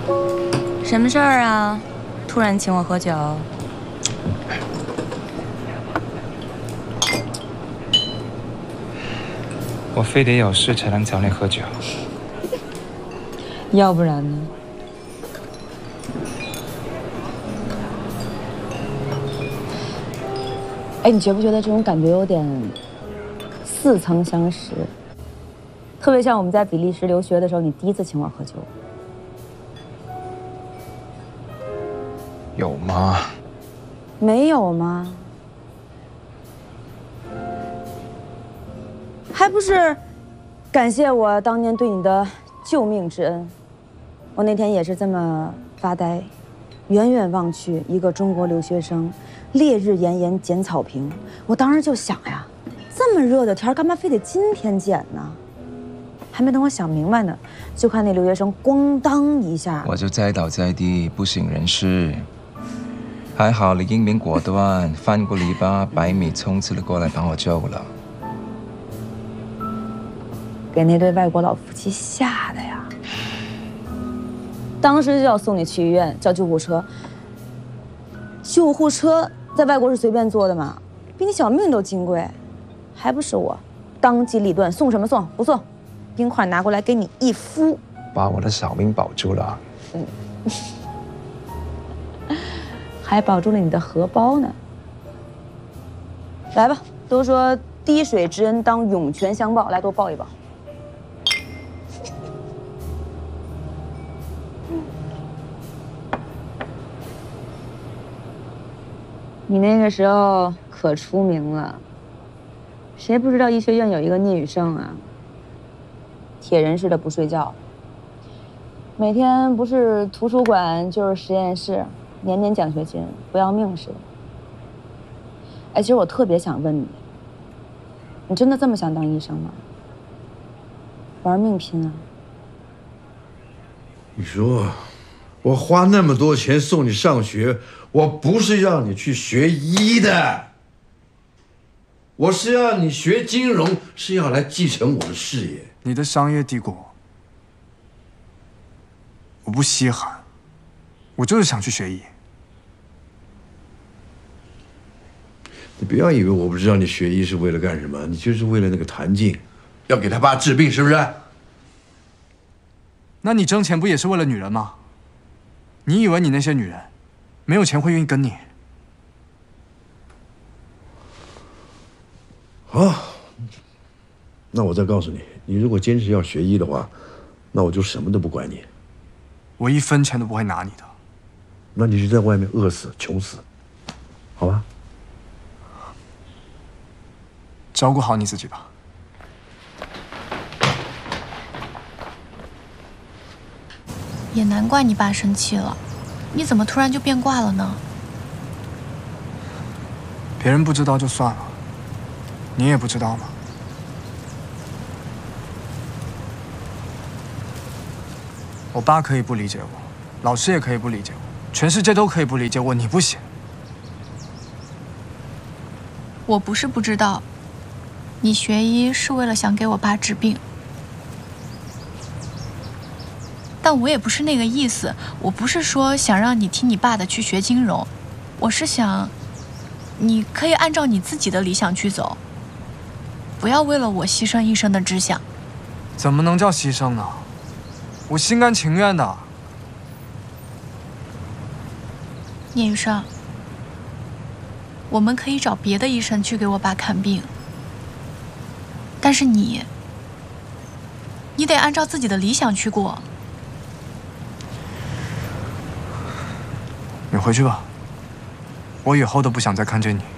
什么事儿啊？突然请我喝酒？ 我非得有事才能找你喝酒。 要不然呢？哎，你觉不觉得这种感觉有点似曾相识？特别像我们在比利时留学的时候，你第一次请我喝酒。 有吗？ 没有吗？还不是感谢我当年对你的救命之恩。我那天也是这么发呆，远远望去，一个中国留学生烈日炎炎捡草坪。我当时就想呀，这么热的天，干嘛非得今天捡呢？还没等我想明白呢，就看那留学生咣当一下， 我就栽倒在地，不省人事。还好你英明果断，翻过篱笆100米冲刺了过来，把我救了。 给那对外国老夫妻吓的呀！当时就要送你去医院，叫救护车。救护车在外国是随便坐的吗？比你小命都金贵，还不是我当机立断，送什么送？不送，冰块拿过来给你一敷， 把我的小命保住了。 还保住了你的荷包呢。来吧，都说滴水之恩当涌泉相报，来多报一报。你那个时候可出名了，谁不知道医学院有一个聂雨盛啊？铁人似的不睡觉，每天不是图书馆就是实验室，年年奖学金，不要命似的。哎，其实我特别想问你，你真的这么想当医生吗？玩命拼啊！ 你说，我花那么多钱送你上学，我不是让你去学医的，我是要你学金融，是要来继承我的事业。 你的商业帝国，我不稀罕，我就是想去学医。 你不要以为我不知道你学医是为了干什么，你就是为了那个谭静，要给他爸治病，是不是？ 那你挣钱不也是为了女人吗？你以为你那些女人没有钱会愿意跟你？ 好，那我再告诉你，你如果坚持要学医的话，那我就什么都不管你。 我1分钱都不会拿你的。 那你就在外面饿死、穷死，好吧？ 照顾好你自己吧。 也难怪你爸生气了，你怎么突然就变卦了呢？ 别人不知道就算了，你也不知道吗？我爸可以不理解我，老师也可以不理解我，全世界都可以不理解我，你不行。 我不是不知道，你学医是为了想给我爸治病。但我也不是那个意思，我不是说想让你听你爸的去学金融，我是想，你可以按照你自己的理想去走，不要为了我牺牲一生的志向。 怎么能叫牺牲呢？我心甘情愿的。 聂雨盛，我们可以找别的医生去给我爸看病，但是你得按照自己的理想去过。 你回去吧，我以后都不想再看见你。